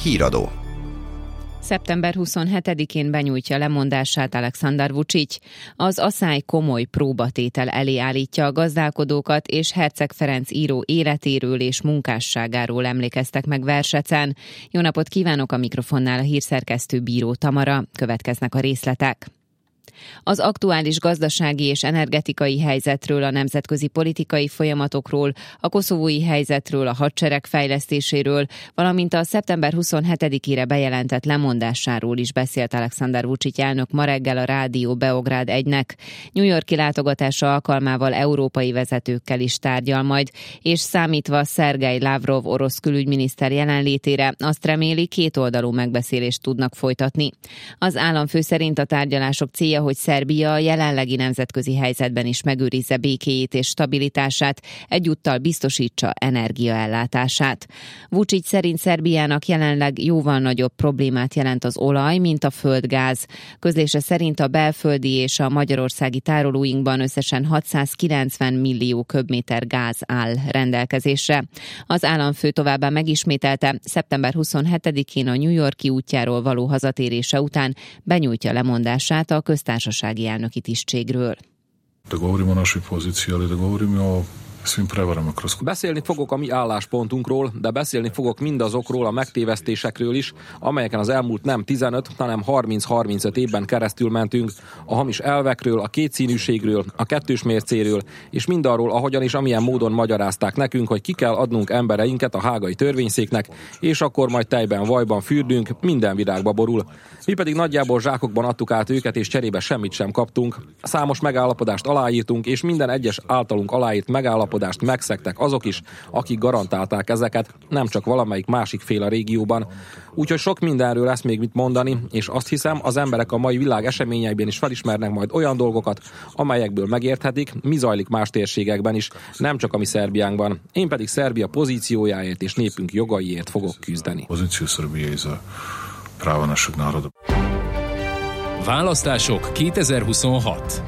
Híradó. Szeptember 27-én benyújtja lemondását Alexander Vučić. Az Asszály komoly próbatétel elé állítja a gazdálkodókat, és Herceg Ferenc író életéről és munkásságáról emlékeztek meg versecen. Jó napot kívánok, a mikrofonnál a hírszerkesztő Bíró Tamara. Következnek a részletek. Az aktuális gazdasági és energetikai helyzetről, a nemzetközi politikai folyamatokról, a koszovói helyzetről, a hadsereg fejlesztéséről, valamint a szeptember 27-ére bejelentett lemondásáról is beszélt Alexander Vučić elnök ma reggel a Rádió Beográd 1-nek. New York-i látogatása alkalmával európai vezetőkkel is tárgyal majd, és számítva Szergej Lavrov orosz külügyminiszter jelenlétére azt reméli, kétoldalú megbeszélést tudnak folytatni. Az államfő szerint a tárgyalások célja, hogy Szerbia a jelenlegi nemzetközi helyzetben is megőrizze békéjét és stabilitását, egyúttal biztosítsa energiaellátását. Vučić szerint Szerbiának jelenleg jóval nagyobb problémát jelent az olaj, mint a földgáz. Közlése szerint a belföldi és a magyarországi tárolóinkban összesen 690 millió köbméter gáz áll rendelkezésre. Az államfő továbbá megismételte, szeptember 27-én a New York-i útjáról való hazatérése után benyújtja lemondását a köztársasági elnöki tisztségről. Beszélni fogok a mi álláspontunkról, de beszélni fogok mindazokról a megtévesztésekről is, amelyeken az elmúlt nem 15, hanem 30-35 évben keresztül mentünk, a hamis elvekről, a kétszínűségről, a kettős mércéről, és mindarról, ahogyan és amilyen módon magyarázták nekünk, hogy ki kell adnunk embereinket a hágai törvényszéknek, és akkor majd tejben, vajban fürdünk, minden virágba borul. Mi pedig nagyjából zsákokban adtuk át őket, és cserébe semmit sem kaptunk. Számos megállapodást aláírtunk, és minden egyes általunk aláírt megállapodást megszegtek azok is, akik garantálták ezeket, nem csak valamelyik másik fél a régióban. Úgyhogy sok mindenről lesz még mit mondani, és azt hiszem, az emberek a mai világ eseményeiben is felismernek majd olyan dolgokat, amelyekből megérthetik, mi zajlik más térségekben is, nem csak a mi Szerbiánkban. Én pedig Szerbia pozíciójáért és népünk jogaiért fogok küzdeni. Választások 2026.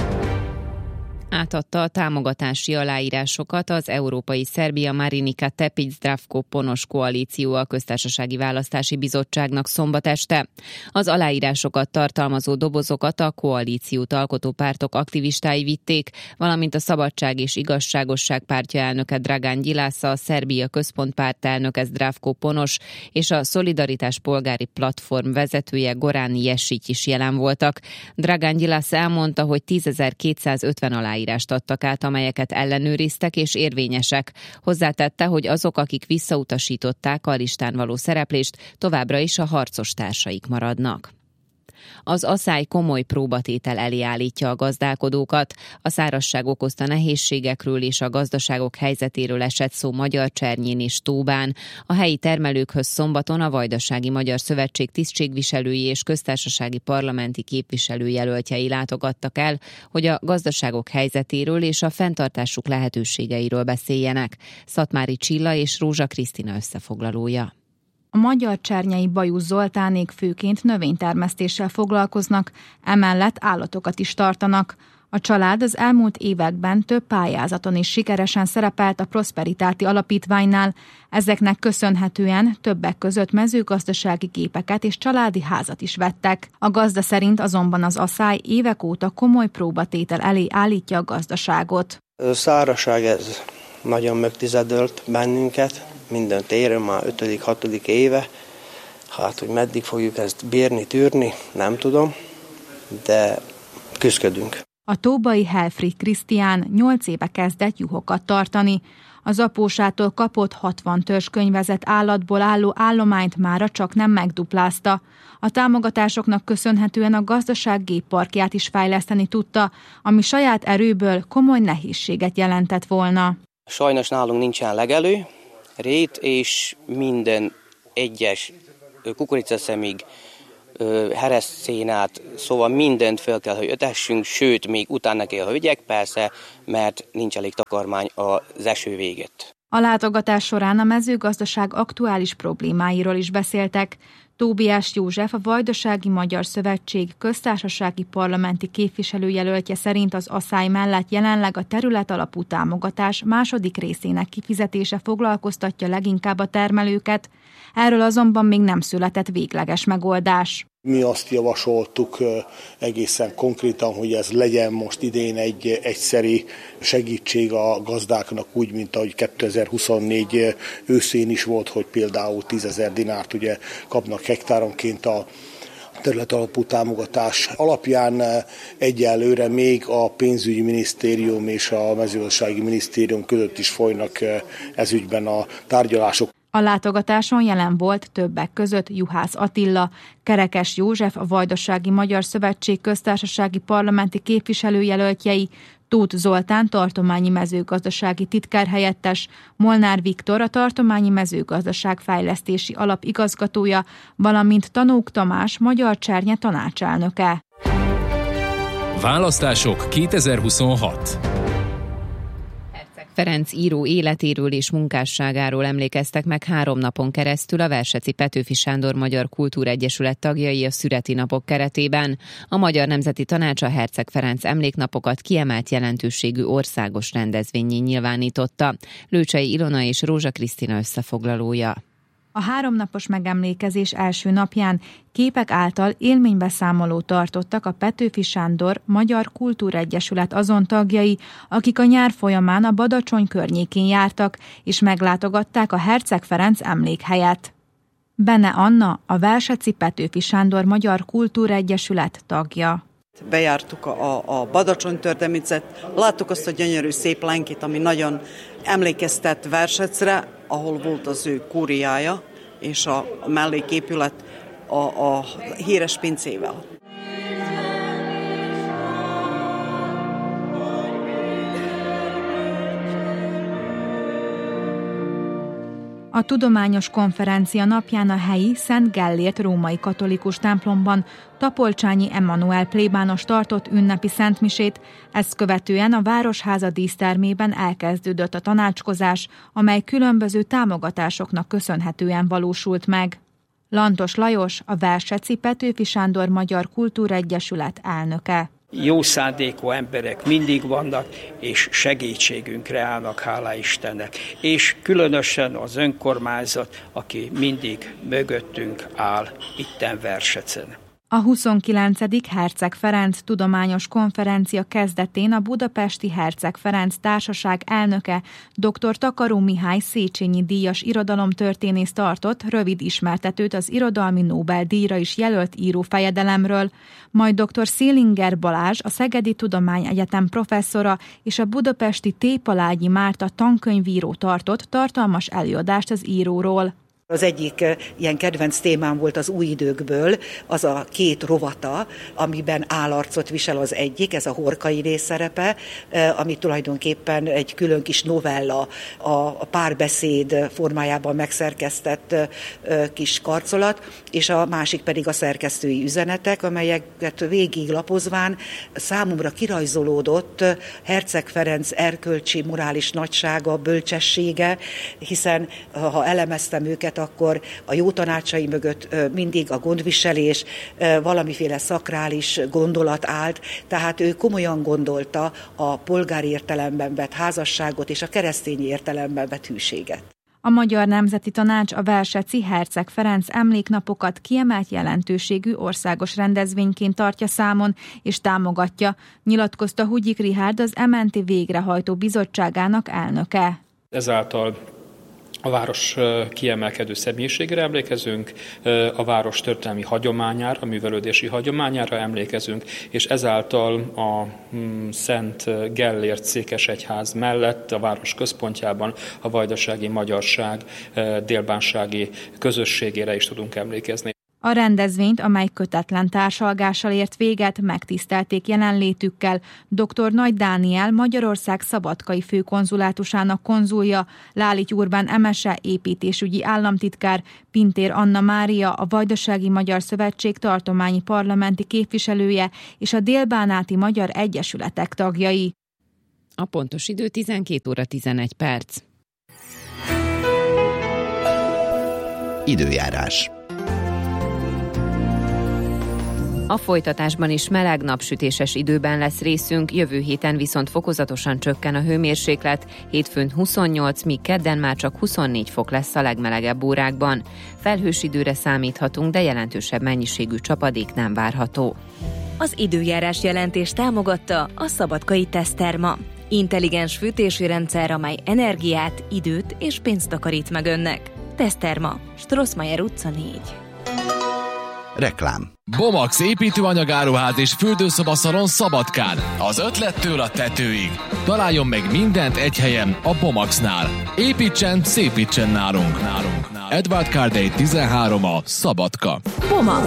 Átadta a támogatási aláírásokat az Európai Szerbia Marinika Tepic-Zdravko-Ponos koalíció a Köztársasági Választási Bizottságnak szombat este. Az aláírásokat tartalmazó dobozokat a koalíciót alkotó pártok aktivistái vitték, valamint a Szabadság és Igazságosság pártja elnöke Dragan Đilas, a Szerbia Központpárt elnöke Zdravko Ponos és a Szolidaritás polgári platform vezetője Goran Ješić is jelen voltak. Dragan Đilas elmondta, hogy 10.250 aláírást adtak át, amelyeket ellenőriztek és érvényesek. Hozzátette, hogy azok, akik visszautasították a listán való szereplést, továbbra is a harcos társaik maradnak. Az Asszály komoly próbatétel elé állítja a gazdálkodókat. A szárazság okozta nehézségekről és a gazdaságok helyzetéről esett szó Magyarcsernyén és Tóbán. A helyi termelőkhöz szombaton a Vajdasági Magyar Szövetség tisztségviselői és köztársasági parlamenti képviselőjelöltjei látogattak el, hogy a gazdaságok helyzetéről és a fenntartásuk lehetőségeiről beszéljenek. Szatmári Csilla és Rózsa Krisztina összefoglalója. A Magyarcsernyei Bajusz Zoltánék főként növénytermesztéssel foglalkoznak, emellett állatokat is tartanak. A család az elmúlt években több pályázaton is sikeresen szerepelt a Prosperitáti Alapítványnál, ezeknek köszönhetően többek között mezőgazdasági gépeket és családi házat is vettek. A gazda szerint azonban az Asszály évek óta komoly próbatétel elé állítja a gazdaságot. A szárazság ez nagyon megtizedölt bennünket. Minden téren már 5.-6. éve. Hát, hogy meddig fogjuk ezt bírni, tűrni, nem tudom, de küzdködünk. A tóbai Helfrid Krisztián 8 éve kezdett juhokat tartani. Az apósától kapott 60 törzskönyvezett állatból álló állományt mára csak nem megduplázta. A támogatásoknak köszönhetően a gazdaság gépparkját is fejleszteni tudta, ami saját erőből komoly nehézséget jelentett volna. Sajnos nálunk nincsen legelő, rét és minden egyes kukoricaszemig, hereszszénát, szóval mindent fel kell, hogy ötessünk, sőt, még utána kell, hogy vigyek, persze, mert nincs elég takarmány az eső végett. A látogatás során a mezőgazdaság aktuális problémáiról is beszéltek. Tóbiás József, a Vajdasági Magyar Szövetség köztársasági parlamenti képviselőjelöltje szerint az aszály mellett jelenleg a területalapú támogatás második részének kifizetése foglalkoztatja leginkább a termelőket, erről azonban még nem született végleges megoldás. Mi azt javasoltuk egészen konkrétan, hogy ez legyen most idén egy egyszeri segítség a gazdáknak, úgy, mint ahogy 2024 őszén is volt, hogy például 10 000 dinárt ugye kapnak hektáronként a területalapú támogatás alapján. Egyelőre még a pénzügyi minisztérium és a mezőgazdasági minisztérium között is folynak ez ügyben a tárgyalások. A látogatáson jelen volt többek között Juhász Attila, Kerekes József, a Vajdasági Magyar Szövetség köztársasági parlamenti képviselőjelöltjei, Tóth Zoltán, tartományi mezőgazdasági titkárhelyettes, Molnár Viktor, a tartományi mezőgazdaság fejlesztési alap igazgatója, valamint Tanók Tamás, Magyar Cserny tanácselnöke. Választások 2026. Ferenc író életéről és munkásságáról emlékeztek meg 3 napon keresztül a Verseci Petőfi Sándor Magyar Kultúregyesület tagjai a szüreti napok keretében. A Magyar Nemzeti Tanács a Herceg Ferenc emléknapokat kiemelt jelentőségű országos rendezvénnyé nyilvánította. Lőcsei Ilona és Rózsa Krisztina összefoglalója. A 3 napos megemlékezés első napján képek által élménybeszámolót tartottak a Petőfi Sándor Magyar Kultúregyesület azon tagjai, akik a nyár folyamán a Badacsony környékén jártak, és meglátogatták a Herceg Ferenc emlékhelyet. Benne Anna, a Verseci Petőfi Sándor Magyar Kultúregyesület tagja. Bejártuk a Badacsony történetét, láttuk azt a gyönyörű szép lenkét, ami nagyon emlékeztet Versecre, ahol volt az ő kúriája, és a melléképület a híres pincével. A tudományos konferencia napján a helyi Szent Gellért római katolikus templomban Tapolcsányi Emmanuel plébános tartott ünnepi szentmisét, ezt követően a Városháza dísztermében elkezdődött a tanácskozás, amely különböző támogatásoknak köszönhetően valósult meg. Lantos Lajos, a Verseci Petőfi Sándor Magyar Kultúregyesület elnöke. Jó szándékú emberek mindig vannak, és segítségünkre állnak, hála Istennek. És különösen az önkormányzat, aki mindig mögöttünk áll itten Versecen. A 29. Herceg Ferenc tudományos konferencia kezdetén a Budapesti Herceg Ferenc Társaság elnöke dr. Takaró Mihály Széchenyi díjas irodalomtörténész tartott rövid ismertetőt az irodalmi Nobel-díjra is jelölt írófejedelemről, majd dr. Szélinger Balázs, a Szegedi Tudományegyetem professzora és a budapesti Tépalágyi Márta tankönyvíró tartott tartalmas előadást az íróról. Az egyik ilyen kedvenc témám volt az új időkből, az a 2 rovata, amiben állarcot visel az egyik, ez a Horkai rész szerepe, ami tulajdonképpen egy külön kis novella, a párbeszéd formájában megszerkesztett kis karcolat, és a másik pedig a szerkesztői üzenetek, amelyeket végig lapozván számomra kirajzolódott Herceg Ferenc erkölcsi, morális nagysága, bölcsessége, hiszen ha elemeztem őket, akkor a jó tanácsai mögött mindig a gondviselés, valamiféle szakrális gondolat állt, tehát ő komolyan gondolta a polgári értelemben vett házasságot és a keresztény értelemben vett hűséget. A Magyar Nemzeti Tanács a Verseci Herceg Ferenc emléknapokat kiemelt jelentőségű országos rendezvényként tartja számon és támogatja, nyilatkozta Hugyi Rihárd, az MNT végrehajtó bizottságának elnöke. Ezáltal a város kiemelkedő személyiségére emlékezünk, a város történelmi hagyományára, a művelődési hagyományára emlékezünk, és ezáltal a Szent Gellért székesegyház mellett a város központjában a vajdasági magyarság délbánsági közösségére is tudunk emlékezni. A rendezvényt, amely kötetlen társalgással ért véget, megtisztelték jelenlétükkel dr. Nagy Dániel, Magyarország szabadkai főkonzulátusának konzulja, Lálich Urbán Emese, építésügyi államtitkár, Pintér Anna Mária, a Vajdasági Magyar Szövetség tartományi parlamenti képviselője és a Délbánáti Magyar Egyesületek tagjai. A pontos idő 12 óra 11 perc. Időjárás. A folytatásban is meleg, napsütéses időben lesz részünk, jövő héten viszont fokozatosan csökken a hőmérséklet, hétfőn 28, míg kedden már csak 24 fok lesz a legmelegebb órákban. Felhős időre számíthatunk, de jelentősebb mennyiségű csapadék nem várható. Az időjárás jelentést támogatta a Szabadkai Teszterma. Intelligens fűtési rendszer, amely energiát, időt és pénzt takarít meg önnek. Teszterma, Strossmayer utca 4. Reklám. Bomax építőanyagáruház és fürdőszobaszalon Szabadkán. Az ötlettől a tetőig. Találjon meg mindent egy helyen a Bomaxnál. Építsen, szépítsen nálunk. Edward Cardey 13 a Szabadka. Bomax.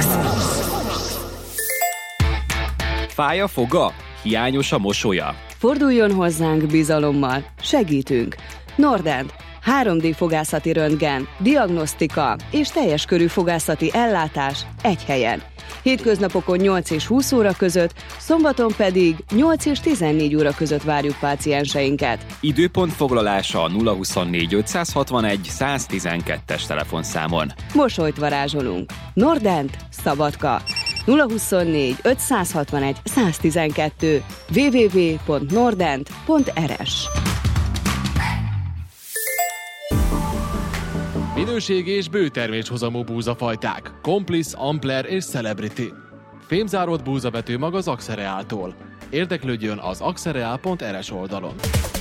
Fáj a foga? Hiányos a mosolya? Forduljon hozzánk bizalommal. Segítünk. Nordent. 3D fogászati röntgen, diagnosztika és teljes körű fogászati ellátás egy helyen. Hétköznapokon 8 és 20 óra között, szombaton pedig 8 és 14 óra között várjuk pácienseinket. Időpontfoglalása a 024 561 112-es telefonszámon. Mosolyt varázsolunk. Nordent, Szabadka. 024 561 112 www.nordent.rs. Minőségi és bőterméshozamú búzafajták. Complice, Ampler és Celebrity. Fémzáródott búzabetűmag az Axereáltól. Érdeklődjön az axereal.rs oldalon.